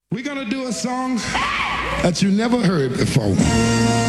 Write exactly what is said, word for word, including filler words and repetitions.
We're going to do a song that you never heard before.